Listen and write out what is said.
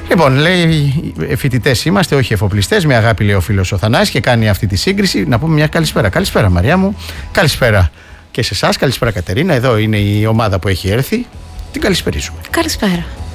Λοιπόν, λέει, φοιτητές είμαστε, όχι εφοπλιστές. Με αγάπη, λέει ο φίλος ο Θανάσης, και κάνει αυτή τη σύγκριση. Να πούμε μια καλησπέρα. Καλησπέρα, Μαριά μου. Καλησπέρα και σε εσάς. Καλησπέρα, Κατερίνα. Εδώ είναι η ομάδα που έχει έρθει. Την καλησπερίζουμε. Καλησπέρα.